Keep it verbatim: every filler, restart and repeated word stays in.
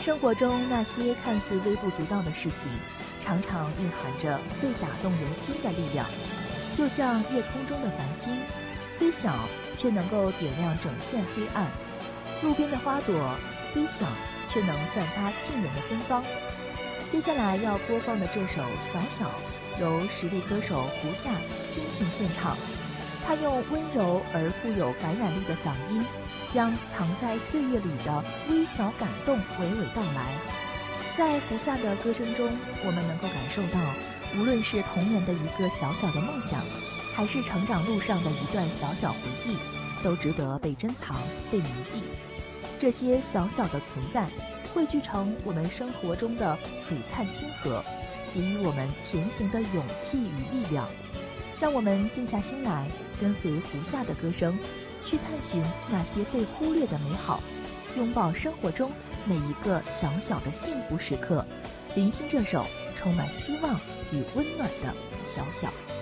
生活中那些看似微不足道的事情，常常蕴含着最打动人心的力量。就像夜空中的繁星，虽小却能够点亮整片黑暗；路边的花朵，虽小却能散发沁人的芬芳。接下来要播放的这首《小小》，由实力歌手胡夏倾情献唱。他用温柔而富有感染力的嗓音，将藏在岁月里的微小感动娓娓道来。在胡夏的歌声中，我们能够感受到，无论是童年的一个小小的梦想，还是成长路上的一段小小回忆，都值得被珍藏、被铭记。这些小小的存在，汇聚成我们生活中的璀璨星河，给予我们前行的勇气与力量。让我们静下心来，跟随胡夏的歌声，去探寻那些被忽略的美好，拥抱生活中每一个小小的幸福时刻，聆听这首充满希望与温暖的小小。